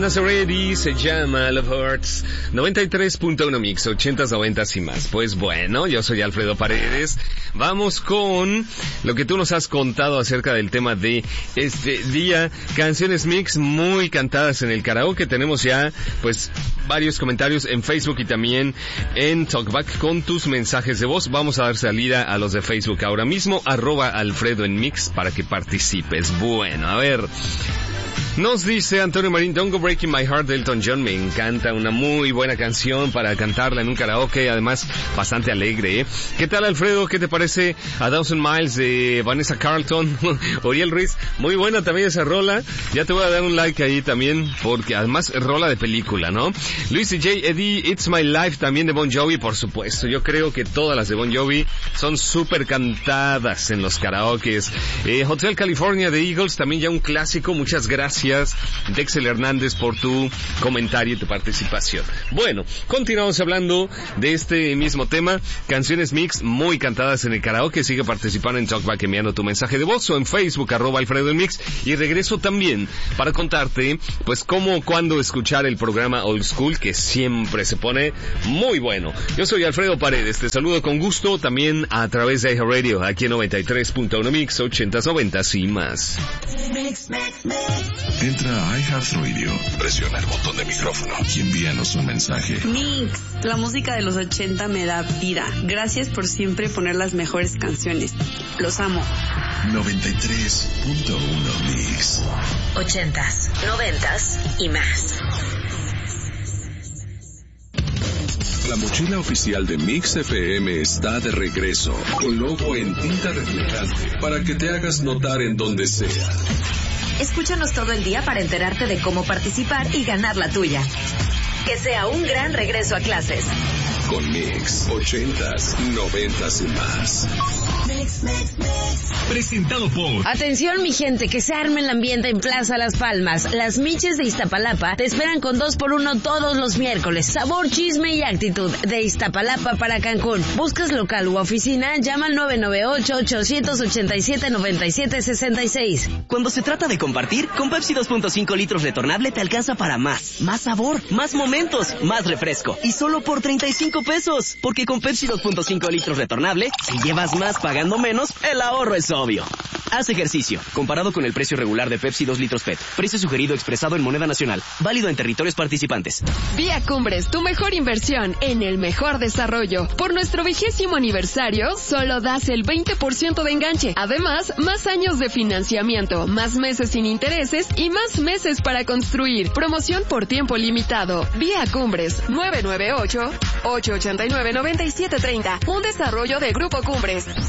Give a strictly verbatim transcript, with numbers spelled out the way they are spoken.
Ready se llama Love Hurts. Noventa y tres punto uno Mix, ochentas, noventas y más. Pues bueno, yo soy Alfredo Paredes. Vamos con lo que tú nos has contado acerca del tema de este día. Canciones mix muy cantadas en el karaoke. Tenemos ya pues varios comentarios en Facebook y también en Talkback con tus mensajes de voz. Vamos a dar salida a los de Facebook ahora mismo. Arroba Alfredo en Mix para que participes. Bueno, a ver. Nos dice Antonio Marín, Don't Go Breaking My Heart de Elton John. Me encanta, una muy buena canción para cantarla en un karaoke, además bastante alegre, ¿eh? ¿Qué tal, Alfredo? ¿Qué te parece A Thousand Miles de Vanessa Carlton? Oriel Ruiz, muy buena también esa rola. Ya te voy a dar un like ahí también, porque además es rola de película, ¿no? Luis y J. Eddie, It's My Life también de Bon Jovi, por supuesto. Yo creo que todas las de Bon Jovi son súper cantadas en los karaokes. Eh, Hotel California de Eagles, también ya un clásico. Muchas gracias, Dexel Hernández, por tu comentario y tu participación. Bueno, continuamos hablando de este mismo tema, canciones mix muy cantadas en el karaoke. Sigue participando en Talkback enviando tu mensaje de voz o en Facebook, arroba Alfredo en Mix. Y regreso también para contarte, pues, cómo, cuándo escuchar el programa Old School, que siempre se pone muy bueno. Yo soy Alfredo Paredes, te saludo con gusto también a través de iHeartRadio, aquí en noventa y tres punto uno Mix, ochentas, noventas y más. Mix, mix, mix. Entra a iHeartRadio, presiona el botón de micrófono y envíanos un mensaje. Mix, la música de los ochenta me da vida. Gracias por siempre poner las mejores canciones. Los amo. noventa y tres punto uno Mix. Ochentas, noventas y más. La mochila oficial de Mix F M está de regreso, con logo en tinta reflejante, para que te hagas notar en donde sea. Escúchanos todo el día para enterarte de cómo participar y ganar la tuya. Que sea un gran regreso a clases. Con Mix, ochentas, noventas y más. Mix, mix, mix. Presentado por... Atención, mi gente, que se arme el ambiente en Plaza Las Palmas. Las Miches de Iztapalapa te esperan con dos por uno todos los miércoles. Sabor, chisme y actitud. De Iztapalapa para Cancún. ¿Buscas local u oficina? Llama al nueve nueve ocho, ocho ocho siete, nueve siete seis seis. Cuando se trata de compartir, con Pepsi dos punto cinco litros retornable te alcanza para más. Más sabor, más momentos, más refresco. Y solo por treinta y cinco pesos. Porque con Pepsi dos punto cinco litros retornable, si llevas más pagando menos, el ahorro es obvio. Haz ejercicio. Comparado con el precio regular de Pepsi dos litros P E T. Precio sugerido expresado en moneda nacional. Válido en territorios participantes. Vía Cumbres, tu mejor inversión en el mejor desarrollo. Por nuestro vigésimo aniversario, solo das el veinte por ciento de enganche. Además, más años de financiamiento, más meses sin intereses y más meses para construir. Promoción por tiempo limitado. Vía Cumbres, nueve nueve ocho, ocho ocho nueve, nueve siete tres cero. Un desarrollo de Grupo Cumbres.